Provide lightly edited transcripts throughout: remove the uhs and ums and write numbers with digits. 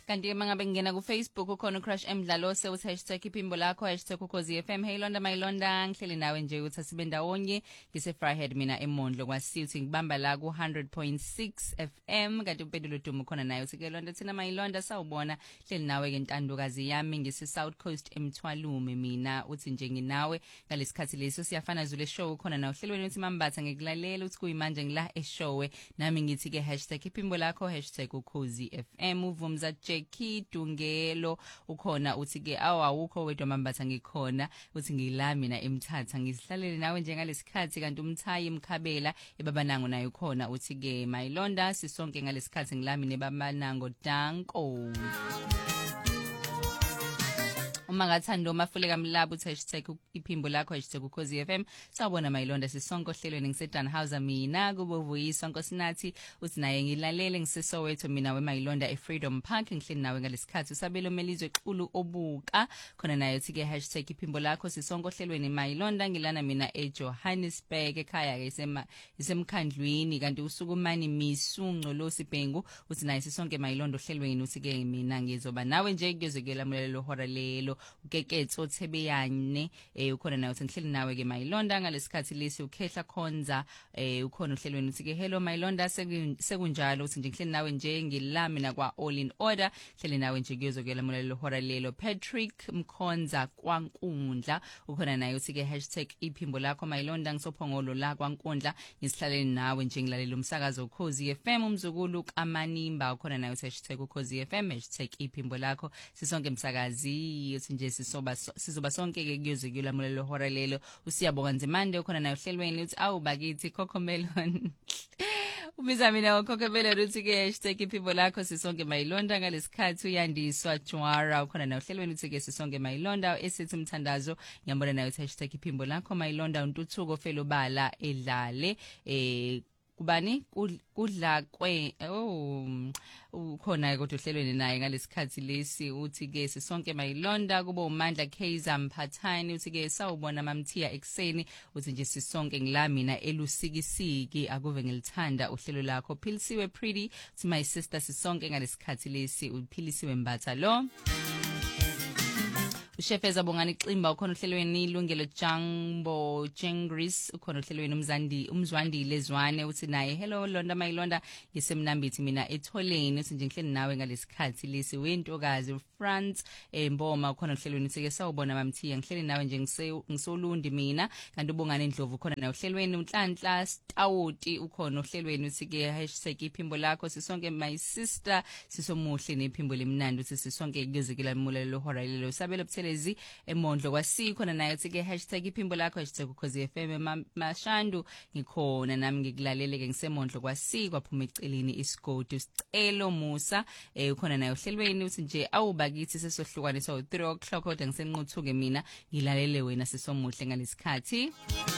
kanti mangabe ngena ku Facebook ukhona Crush Emdlalo sewuthi #iphimbo lakho #ukhozi FM. Hey Londa Mayilonda ngihleli nawe nje uthi sibe ndawonye ngise Fryhead mina eMondlo kwasithi ngibamba la ku 100.6 FM kanti uPendulo Dumo khona naye uthi ke Londa thina Mayilonda sawubona hleli nawe ke ntandokazi yami ngise South Coast eMthwalume mina uthi nje nginawe ngalesikhathi leso siyafana zule show khona na uhlelweni uthi mambatha ngikulalela uthi kuyimanje ngila eshowe nami ngithi ke #iphimbo lakho #ukhozi FM. Uvumza Jackie Dungelo ukhona uthi ke awukho wedwa mambatha ngikhona uthi ngila mina eMthatha ngisihlalele nawe njengalesikhathi kanti uMthayi Mkhabela ebabanango naye ukhona uthi ke Mayilonda sisonke ngalesikhathi ngilami nebabanango Danko. Uma ngathanda umafuleka mlabo uthi #iphimbo lakho #ukhozi FM. Sawubona Mayilonda sisonke ohlelweni ngiseDanhauser mina kuboVuyiswa Nkosinathi uthi naye ngilalele ngiseSoweto mina weMayilonda eFreedom Park ngihleli nawe ngalesikhathi usabelo melizwe Xulu obuka khona naye uthi ke #iphimbo lakho sisonke ohlelweni Mayilonda ngilana mina eJohannesburg ekhaya ke isemkhandlwini kanti usukumani Misunco Losibhengu uthi naye sisonke Mayilonda ohlelweni uthi ke mina ngizoba nawe nje kuyozekela mulelo hora lelo ukeketho Thebeyane ukhona nawe uthi ngihleli nawe ke Mayilonda ngalesikhathi lesi ukhehla Khonza ukhona ohlelweni uthi ke hello Mayilonda sekunjalo uthi nje ngihleli nawe nje ngilami na kwa All in Order hleli nawe nje kuyozokela mulelo hora lelo. Patrick Mkhonza kwaNkundla ukhona naye uthi ke #iphimbo lakho Mayilonda ngisophongolo la kwaNkundla ngisihlaleni nawe nje ngilalela umsakazo Ukhozi FM. Umzukulu kaManimba ukhona naye uthi #ukhozi FM #iphimbo lakho sisonke msakazi uthi nje sizoba sonke ke kuyozekela mulelo hora lelo. Usiyabonga Nzimande ukhona naye uhlelweni uthi awubakithi Cocomelon ubiza mina waKhokhebela uthi ke #iphimbo lakho sisonke Mayilonda ngalesikhathi uyandiswa Jwara ukhona naye uhlelweni uthi ke sisonke Mayilonda esithi umthandazo ngiyambona naye uthi #iphimbo lakho Mayilonda uNtuthuko Felobala edlale kubani kudla kwe ukhona kodwa uhlelweni naye ngalesikhathi lesi uthi ke sisonke Mayilonda kuba uMandla Kaizer Mphathani uthi ke sawubona mamthiya ekseni uthi nje sisonke ngilamina elusikisiki akuve ngilithanda uhlelo lakho Philisiwe Pretty uthi my sister sisonke ngalesikhathi lesi uphilisiwe Mbatha lo Ushefeza Bongani Ximba ukhona ohlelweni Ilungelo Jambo Jengris ukhona ohlelweni umzwandile Zwane uthi naye hello Londa Mayilonda ngisemnambithi mina etholeni uthi nje ngihleli nawe ngalesikhathi lesi wentokazi France Mboma ukhona ohlelweni uthi ke sawubona mamthiya ngihleli nawe nje ngisolundi mina kanti uBongani Ndlovu ukhona naye ohlelweni uNhlanhla Stawuti ukhona ohlelweni uthi ke #iphimbo lakho sisonke my sister sisomuhle nephimbo lemnandi uthi sisonke kuyozekela mulelo hora lelo sabelo eMondlo kwasikho naye uthi ke #iphimbo lakho #ukhozi FM. Mashandu ngikhona nami ngikulalele ke ngiseMondlo kwasiko aphuma eceleni isigodi usicelo Musa ukhona naye ohlelweni uthi nje awubakithi sesohlukanisa u3 o'clock kodwa ngisenquthuke mina ngilalele wena sisomuhle ngalesikhathi.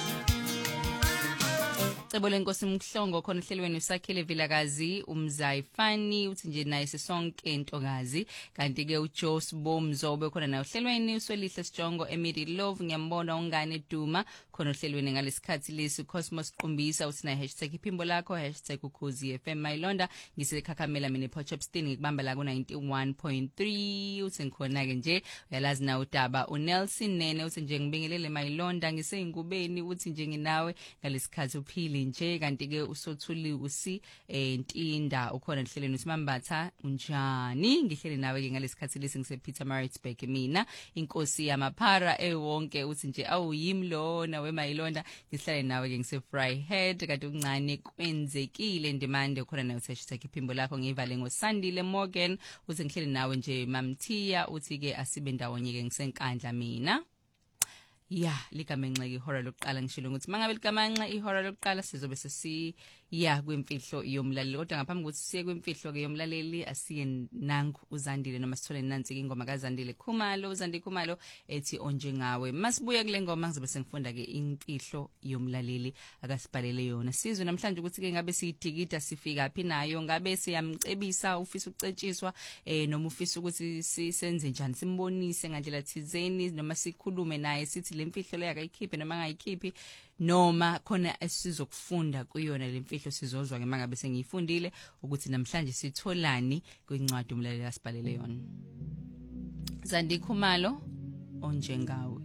Cebo lenkosi Mhlongo khona ohlelweni usakhele Vilakazi umzayifani uthi nje naye sisonke intokazi kanti ke uJoss Bomzobe khona naye ohlelweni uSwelihle Sijongo Emily Love ngiyambona ungane Duma khona ohlelweni ngalesikhathi lesi Cosmos Qumbisa uthi naye #iphimbo lakho #ukhozi FM. Mayilonda ngisekhakhamela mina ePortshepstone ngikubamba la ku 91.3 uthi ngikhona ke nje uyalazi na udaba uNelson Nene uthi nje ngibingelele Mayilonda ngiseyingubeni uthi nje nginawe ngalesikhathi uphili nje kanti ke usothuli usi Ntinda ukhona ehlelweni usimambatha unjani ngihlele nawe ke ngalesikhathi lesi ngisePietermaritzburg mina inkosi yamaphara ewonke uthi nje awuyimlona weMayilonda ngihlale nawe ke ngisefryhead kanti uncane kwenzekile Ndimande ukhona nawe #iphimbo lakho ngivale ngoSandile Morgan uthi ngihlele nawe nje mamthiya uthi ke asibe ndawonye ke ngisenkandla mina. Ya likaMenxe ihora lokuqala ngishilo ukuthi mangabe likaMenxe ihora lokuqala sizobe sesiya kwimfihlo yomlaleli kodwa ngaphambi kokuthi siye kwimfihlo ke yomlaleli asiye nangu uZandile noma sithole nansi ingoma kaZandile Khumalo uZandile Khumalo ethi onje ngawe. Masibuye kule ngoma ngizobe sengifunda ke imfihlo yomlaleli akasibhalele yona sizwe namhlanje ukuthi ke ngabe siyidikida sifika phi nayo ngabe siyamcebisa ufisa ukucetshiswa noma ufisa ukuthi sisenze njani simbonise ngandlela thizeni noma sikhulume naye sithi lemfihlo leyo akayikhiphe noma angayikhiphi noma khona esizokufunda kuyona lemfihlo sizozwa ke mangabe sengiyifundile ukuthi namhlanje sitholani kwincwadi umlaleli asibhalele yona. Zandi Khumalo onjengawe.